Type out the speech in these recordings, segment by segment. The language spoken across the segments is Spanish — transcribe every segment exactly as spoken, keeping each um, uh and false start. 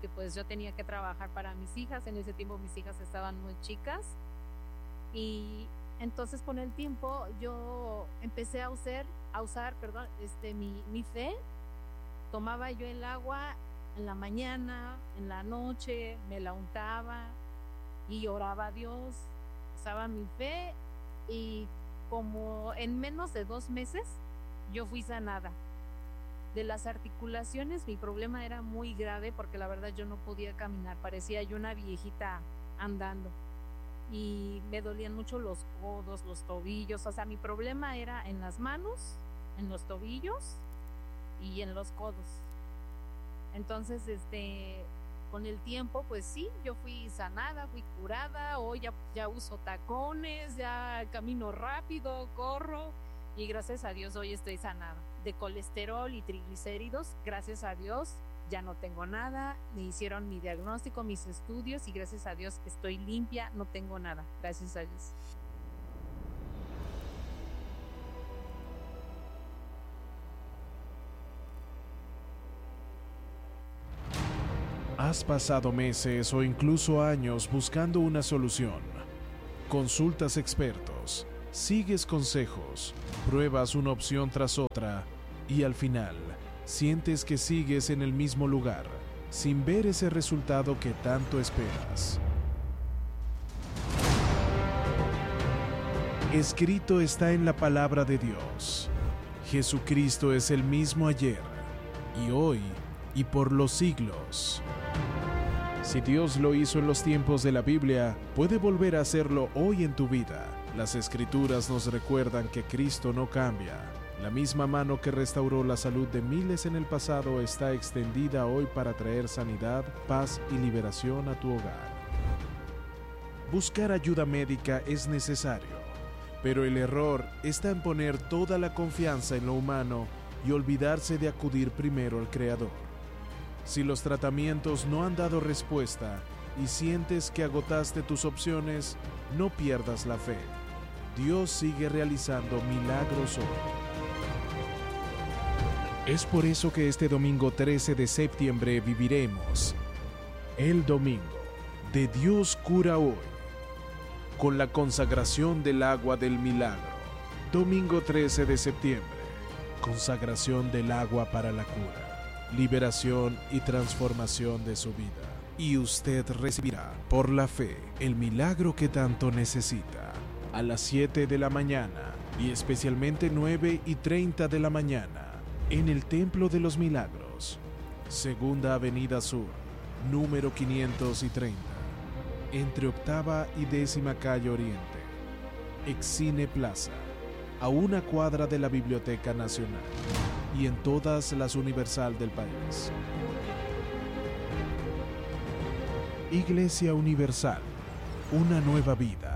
que pues yo tenía que trabajar para mis hijas. En ese tiempo mis hijas estaban muy chicas y entonces con el tiempo yo empecé a usar, a usar, perdón, este, mi, mi fe. Tomaba yo el agua en la mañana, en la noche, me la untaba y oraba a Dios, usaba mi fe y como en menos de dos meses yo fui sanada. De las articulaciones mi problema era muy grave porque la verdad yo no podía caminar, parecía yo una viejita andando y me dolían mucho los codos, los tobillos, o sea, mi problema era en las manos, en los tobillos y en los codos. Entonces, este, con el tiempo, pues sí, yo fui sanada, fui curada, hoy ya, ya uso tacones, ya camino rápido, corro y gracias a Dios hoy estoy sanada. De colesterol y triglicéridos, gracias a Dios ya no tengo nada, me hicieron mi diagnóstico, mis estudios y gracias a Dios estoy limpia, no tengo nada, gracias a Dios. Has pasado meses o incluso años buscando una solución. Consultas expertos, sigues consejos, pruebas una opción tras otra y al final sientes que sigues en el mismo lugar, sin ver ese resultado que tanto esperas. Escrito está en la palabra de Dios. Jesucristo es el mismo ayer, y hoy, y por los siglos. Si Dios lo hizo en los tiempos de la Biblia, puede volver a hacerlo hoy en tu vida. Las Escrituras nos recuerdan que Cristo no cambia. La misma mano que restauró la salud de miles en el pasado está extendida hoy para traer sanidad, paz y liberación a tu hogar. Buscar ayuda médica es necesario, pero el error está en poner toda la confianza en lo humano y olvidarse de acudir primero al Creador. Si los tratamientos no han dado respuesta y sientes que agotaste tus opciones, no pierdas la fe. Dios sigue realizando milagros hoy. Es por eso que este domingo trece de septiembre viviremos el domingo de Dios cura hoy, con la consagración del agua del milagro. Domingo trece de septiembre, consagración del agua para la cura, liberación y transformación de su vida. Y usted recibirá, por la fe, el milagro que tanto necesita. A las siete de la mañana y especialmente nueve y treinta de la mañana, en el Templo de los Milagros, Segunda Avenida Sur, número quinientos treinta, entre octava y décima calle Oriente, Excine Plaza, a una cuadra de la Biblioteca Nacional y en todas las Universal del país. Iglesia Universal, una nueva vida.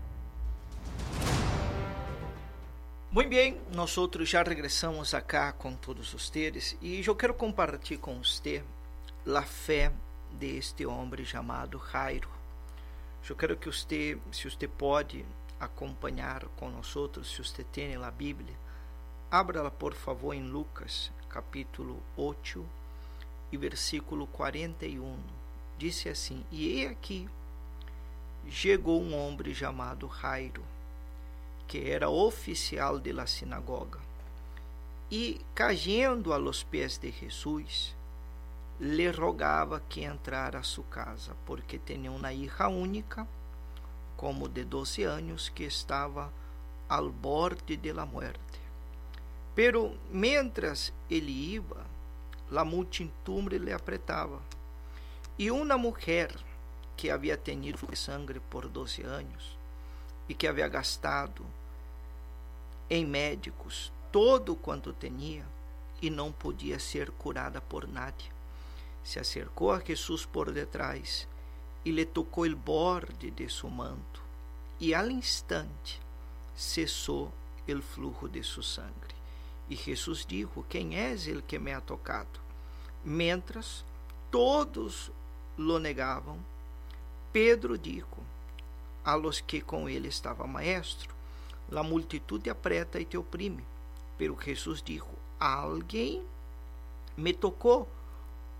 Muito bem, nós outros já regressamos acá com todos vocês e eu quero compartilhar com você a fé deste homem chamado Jairo. Eu quero que você, se você pode acompanhar com nós outros, se você tem a Bíblia, abra-la por favor em Lucas, capítulo oito e versículo quarenta e um. Disse assim: E eis aqui, chegou um homem chamado Jairo, que era oficial de la sinagoga, e cayendo a los pés de Jesus, le rogava que entrara a sua casa, porque tinha uma hija única, como de doze anos, que estava al borde de la muerte. Pero mientras ele iba, la muchedumbre le apretava, e uma mulher que havia tenido sangue por doze anos, e que havia gastado em médicos todo quanto tinha e não podia ser curada por nadie, se acercou a Jesus por detrás e lhe tocou o borde de seu manto, e al instante cessou o flujo de su sangre. E Jesus dijo: Quem és el que me ha tocado? Mientras todos lo negavam, Pedro dijo a los que com ele estava: Maestro, la multitud te aprieta e te oprime. Pero Jesus dijo: Alguém me tocou,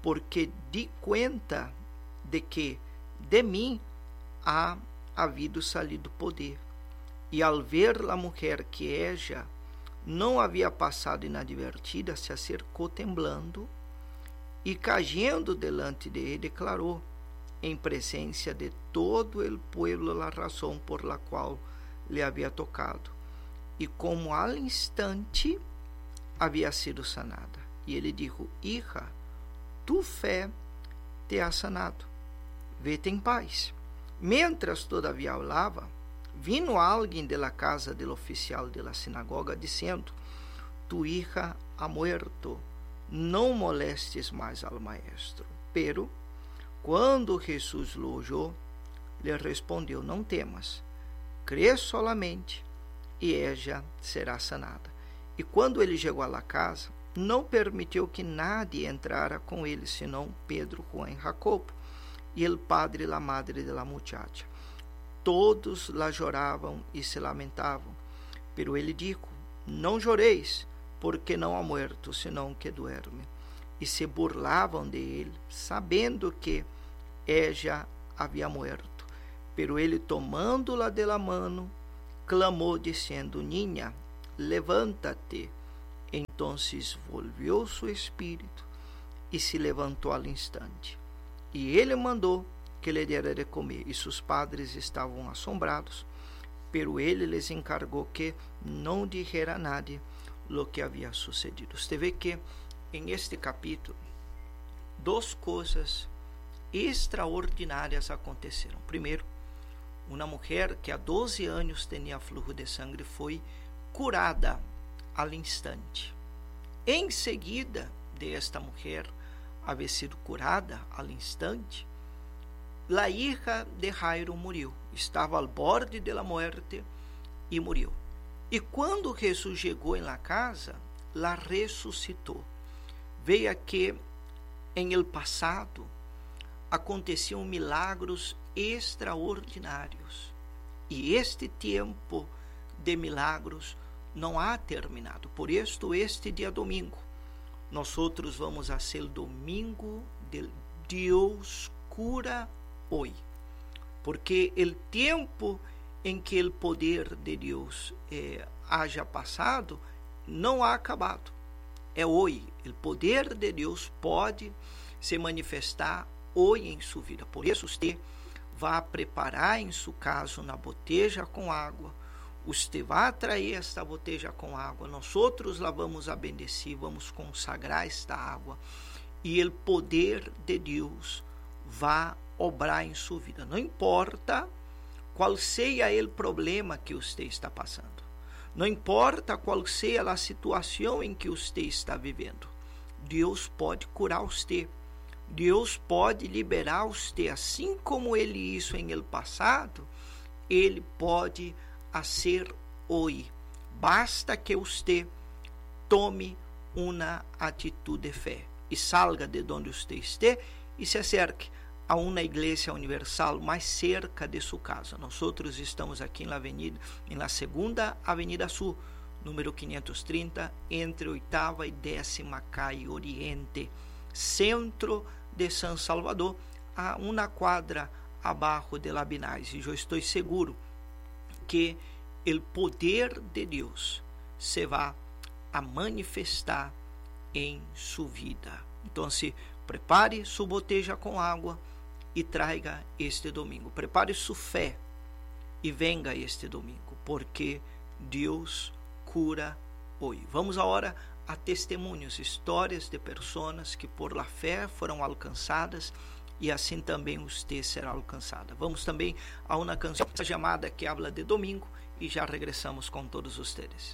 porque di cuenta de que de mim ha havido salido poder. E ao ver a mulher que ella não havia passado inadvertida, se acercou temblando e, cayendo delante de ele, declarou em presença de todo o pueblo a razão por la qual lhe havia tocado, e como al instante havia sido sanada. E ele dijo: hija, tu fé te ha sanado, vete em paz. Mientras todavia falava, vino alguém de la casa del oficial de la sinagoga, dizendo: tu hija ha muerto, não molestes mais al maestro. Pero, quando Jesus lo oyó, lhe respondeu: não temas, crê solamente, e ella será sanada. E quando ele chegou à casa, não permitiu que nadie entrara com ele, senão Pedro, Juan e Jacobo, e el padre e la madre de la muchacha. Todos la choravam e se lamentavam. Pero ele dijo: não choreis, porque não ha muerto, senão que duerme. E se burlavam de ele, sabendo que ella havia muerto. Pero ele, tomando-la de la mano, clamou, dizendo: niña, levanta-te. Entonces volvió su espírito e se levantou al instante. E ele mandou que lhe dera de comer, e seus padres estavam assombrados, pero ele les encargou que não dijera a nadie lo que havia sucedido. Você vê que em este capítulo duas coisas extraordinárias aconteceram. Primeiro, uma mulher que há doze anos tinha fluxo de sangue foi curada al instante. Em seguida de esta mulher haver sido curada al instante, la hija de Jairo murió. Estava al borde de la muerte e murió. E quando Jesus chegou em la casa, la ressuscitou. Veja que em el passado aconteciam milagros extraordinários. E este tempo de milagros não há terminado. Por isto, este dia domingo, nós outros vamos a ser o domingo de Deus cura hoje. Porque o tempo em que o poder de Deus eh, haja passado não há acabado. É hoje. O poder de Deus pode se manifestar hoje em sua vida. Por isso, você vai preparar em seu caso na boteja com água. Você vai trazer esta boteja com água. Nós outros lá vamos a bendecir, vamos consagrar esta água. E o poder de Deus vai obrar em sua vida. Não importa qual seja o problema que você está passando. Não importa qual seja a situação em que você está vivendo. Deus pode curar você. Deus pode liberar você. Assim como Ele hizo em el passado, Ele pode fazer hoje. Basta que você tome uma atitude de fé e salga de onde você esteja e se acerque a uma igreja universal mais cerca de sua casa. Nós outros estamos aqui na avenida, em la segunda Avenida Sul, número quinhentos e trinta, entre oitava e décima calle Oriente, centro de San Salvador, a uma quadra abaixo de Labinais. E eu estou seguro que o poder de Deus se vai a manifestar em sua vida. Então, se prepare sua boteja com água e traga este domingo. Prepare sua fé e venga este domingo, porque Deus cura hoje. Vamos agora a testemunhos, histórias de pessoas que por la fé foram alcançadas e assim também você será alcançada. Vamos também a uma canção chamada que habla de domingo e já regressamos com todos vocês.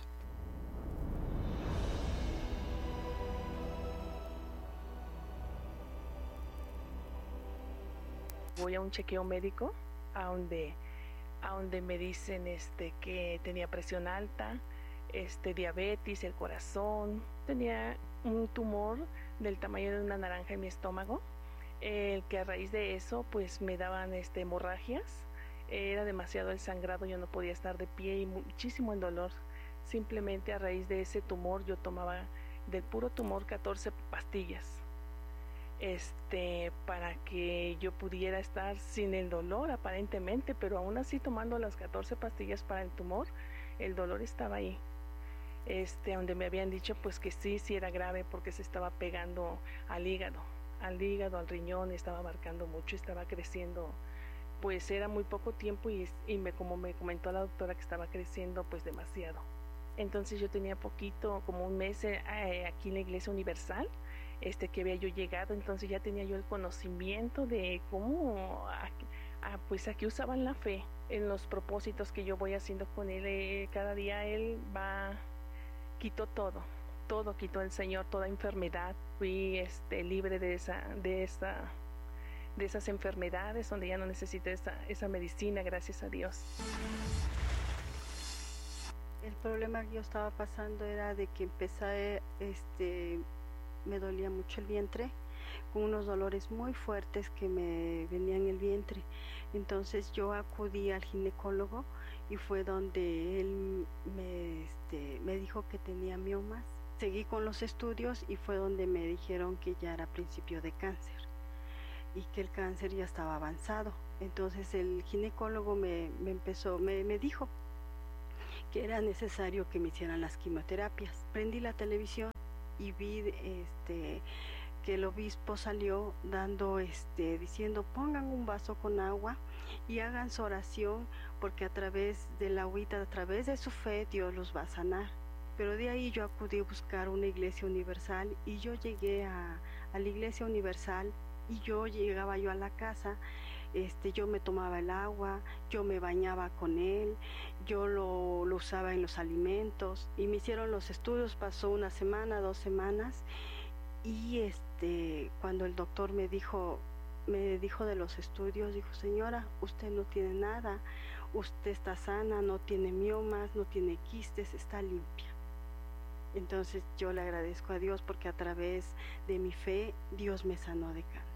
Voy a un chequeo médico a donde, a donde me dicen este, que tenía presión alta, este, diabetes, el corazón, tenía un tumor del tamaño de una naranja en mi estómago, eh, que a raíz de eso pues me daban este, hemorragias, eh, era demasiado el sangrado, yo no podía estar de pie y muchísimo el dolor. Simplemente a raíz de ese tumor yo tomaba del puro tumor catorce pastillas. este, para que yo pudiera estar sin el dolor aparentemente, pero aún así tomando las catorce pastillas para el tumor, el dolor estaba ahí. Este, donde me habían dicho pues que sí, sí era grave porque se estaba pegando al hígado, al hígado, al riñón, estaba marcando mucho, estaba creciendo, pues era muy poco tiempo y, y me, como me comentó la doctora que estaba creciendo pues demasiado. Entonces yo tenía poquito, como un mes eh, aquí en la Iglesia Universal, este, que había yo llegado, entonces ya tenía yo el conocimiento de cómo, a, a, pues aquí usaban la fe en los propósitos que yo voy haciendo con él. Eh, cada día él va, quitó todo, todo quitó el Señor, toda enfermedad. Fui este, libre de esa, de esa, de esas enfermedades donde ya no necesité esa, esa medicina, gracias a Dios. El problema que yo estaba pasando era de que empecé, este, me dolía mucho el vientre, con unos dolores muy fuertes que me venían en el vientre. Entonces yo acudí al ginecólogo y fue donde él me, este, me dijo que tenía miomas. Seguí con los estudios y fue donde me dijeron que ya era principio de cáncer y que el cáncer ya estaba avanzado. Entonces el ginecólogo me, me empezó, me, me dijo que era necesario que me hicieran las quimioterapias. Prendí la televisión y vi este, que el obispo salió dando, este, diciendo pongan un vaso con agua y hagan su oración porque a través de la agüita, a través de su fe, Dios los va a sanar. Pero de ahí yo acudí a buscar una iglesia universal y yo llegué a, a la iglesia universal y yo llegaba yo a la casa. Este, yo me tomaba el agua, yo me bañaba con él, yo lo, lo usaba en los alimentos y me hicieron los estudios, pasó una semana, dos semanas y este, cuando el doctor me dijo, me dijo de los estudios, dijo señora, usted no tiene nada, usted está sana, no tiene miomas, no tiene quistes, está limpia. Entonces yo le agradezco a Dios porque a través de mi fe Dios me sanó de cáncer.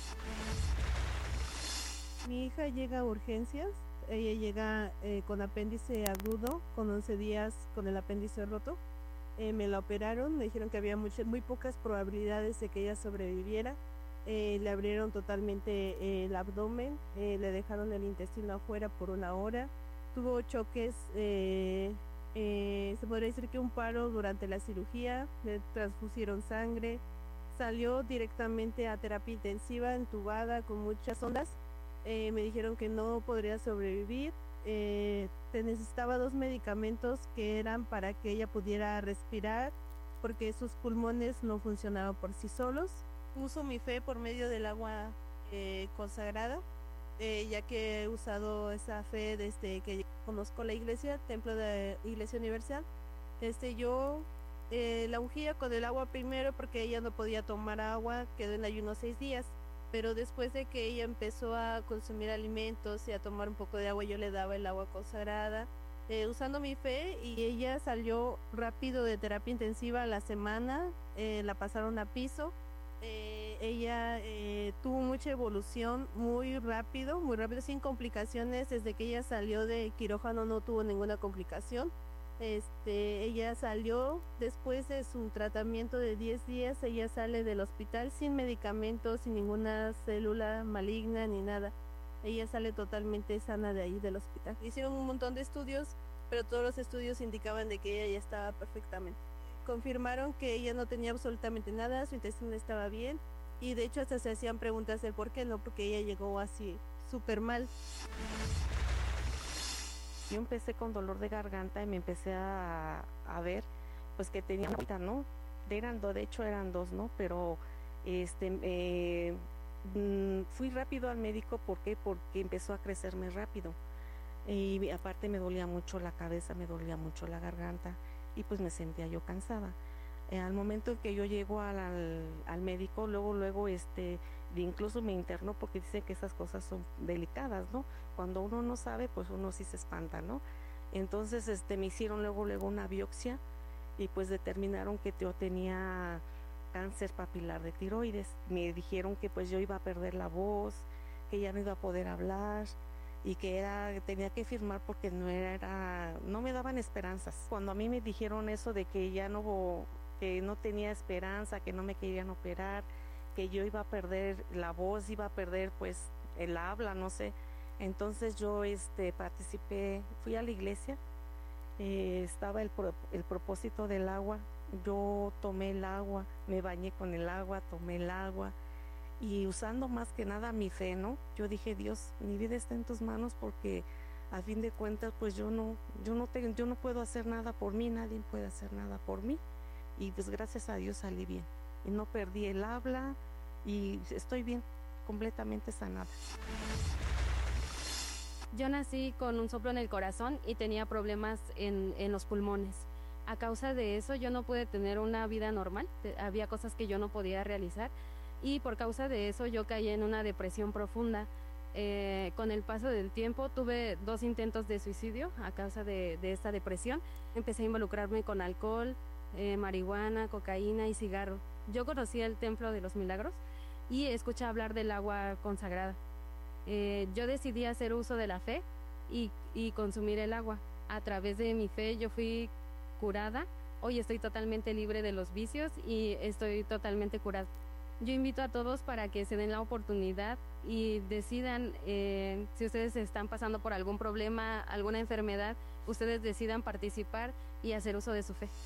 Mi hija llega a urgencias, ella llega eh, con apéndice agudo, con once días con el apéndice roto. Eh, me la operaron, me dijeron que había muchas, muy pocas probabilidades de que ella sobreviviera. Eh, le abrieron totalmente eh, el abdomen, eh, le dejaron el intestino afuera por una hora. Tuvo choques, eh, eh, se podría decir que un paro durante la cirugía, le transfusieron sangre, salió directamente a terapia intensiva, entubada con muchas ondas. Eh, me dijeron que no podría sobrevivir, eh, te necesitaba dos medicamentos que eran para que ella pudiera respirar porque sus pulmones no funcionaban por sí solos. Uso mi fe por medio del agua eh, consagrada, eh, ya que he usado esa fe desde que conozco la iglesia, Templo de Iglesia Universal. Este, yo eh, la ungía con el agua primero porque ella no podía tomar agua, quedó en ayuno seis días. Pero después de que ella empezó a consumir alimentos y a tomar un poco de agua, yo le daba el agua consagrada, eh, usando mi fe, y ella salió rápido de terapia intensiva a la semana, eh, la pasaron a piso. Eh, ella eh, tuvo mucha evolución muy rápido, muy rápido, sin complicaciones. Desde que ella salió de quirófano no tuvo ninguna complicación. Este, ella salió después de su tratamiento de diez días, ella sale del hospital sin medicamentos, sin ninguna célula maligna ni nada. Ella sale totalmente sana de ahí del hospital. Hicieron un montón de estudios, pero todos los estudios indicaban de que ella ya estaba perfectamente. Confirmaron que ella no tenía absolutamente nada, su intestino estaba bien, y de hecho hasta se hacían preguntas del por qué no, porque ella llegó así súper mal. Yo empecé con dolor de garganta y me empecé a, a ver pues que tenía una, ¿no? Eran dos, de hecho eran dos, ¿no? Pero este eh, mm, fui rápido al médico, ¿por qué? Porque empezó a crecerme rápido. Y aparte me dolía mucho la cabeza, me dolía mucho la garganta y pues me sentía yo cansada. Eh, al momento en que yo llego al, al, al médico, luego, luego, este, incluso me internó porque dice que esas cosas son delicadas, ¿no? Cuando uno no sabe, pues uno sí se espanta, ¿no? Entonces, este, me hicieron luego, luego una biopsia y pues determinaron que yo tenía cáncer papilar de tiroides. Me dijeron que pues yo iba a perder la voz, que ya no iba a poder hablar y que era, tenía que firmar porque no era, no me daban esperanzas. Cuando a mí me dijeron eso de que ya no, que no tenía esperanza, que no me querían operar, que yo iba a perder la voz, iba a perder pues el habla, no sé. Entonces yo este, participé, fui a la iglesia, eh, estaba el, pro, el propósito del agua, yo tomé el agua, me bañé con el agua, tomé el agua y usando más que nada mi fe, ¿no? Yo dije, Dios, mi vida está en tus manos porque a fin de cuentas pues yo no, yo no, te, yo no puedo hacer nada por mí, nadie puede hacer nada por mí y pues gracias a Dios salí bien y no perdí el habla y estoy bien, completamente sanada. Yo nací con un soplo en el corazón y tenía problemas en, en los pulmones. A causa de eso yo no pude tener una vida normal, había cosas que yo no podía realizar y por causa de eso yo caí en una depresión profunda. Eh, con el paso del tiempo tuve dos intentos de suicidio a causa de, de esta depresión. Empecé a involucrarme con alcohol, eh, marihuana, cocaína y cigarro. Yo conocí el Templo de los Milagros y escuché hablar del agua consagrada. Eh, yo decidí hacer uso de la fe y, y consumir el agua. A través de mi fe yo fui curada. Hoy estoy totalmente libre de los vicios y estoy totalmente curada. Yo invito a todos para que se den la oportunidad y decidan, eh, si ustedes están pasando por algún problema, alguna enfermedad, ustedes decidan participar y hacer uso de su fe.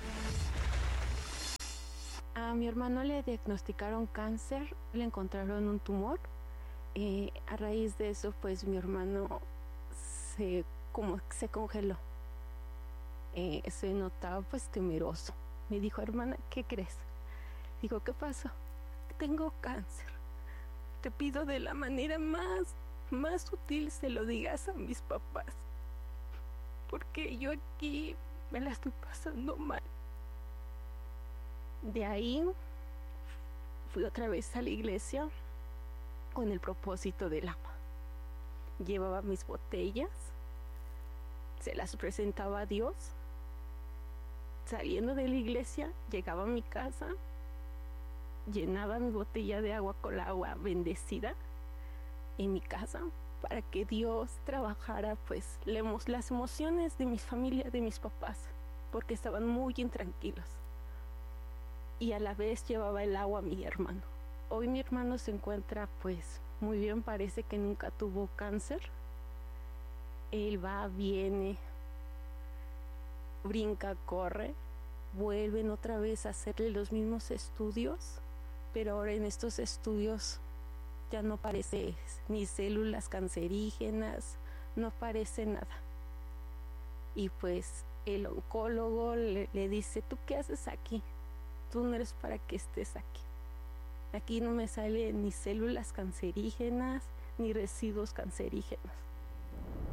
A mi hermano le diagnosticaron cáncer, le encontraron un tumor. Eh, a raíz de eso, pues mi hermano se, como, se congeló. Eh, se notaba pues temeroso. Me dijo, hermana, ¿qué crees? Digo, ¿qué pasó? Tengo cáncer. Te pido de la manera más, más sutil se lo digas a mis papás. Porque yo aquí me la estoy pasando mal. De ahí fui otra vez a la iglesia con el propósito del agua. Llevaba mis botellas, se las presentaba a Dios. Saliendo de la iglesia, llegaba a mi casa, llenaba mi botella de agua con la agua bendecida en mi casa para que Dios trabajara pues las emociones de mi familia, de mis papás, porque estaban muy intranquilos. Y a la vez llevaba el agua a mi hermano. Hoy mi hermano se encuentra pues muy bien, parece que nunca tuvo cáncer. Él va, viene, brinca, corre, vuelven otra vez a hacerle los mismos estudios, pero ahora en estos estudios ya no parece ni células cancerígenas, no parece nada. Y pues el oncólogo le, le dice, ¿tú qué haces aquí? Tú no eres para que estés aquí. Aquí no me salen ni células cancerígenas, ni residuos cancerígenos.